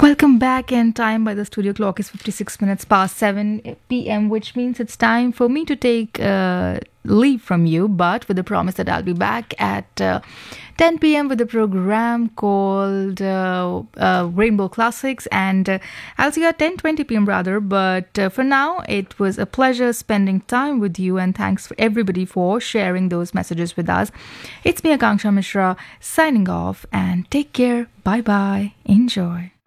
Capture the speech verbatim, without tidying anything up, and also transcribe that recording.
Welcome back, and time by the studio clock is fifty-six minutes past seven p m, which means it's time for me to take uh, leave from you, but with the promise that I'll be back at uh, ten p m with a program called uh, uh, Rainbow Classics, and uh, I'll see you at ten twenty p m rather. But uh, for now, it was a pleasure spending time with you, and thanks for everybody for sharing those messages with us. It's me, Akanksha Mishra, signing off, and take care. Bye bye. Enjoy.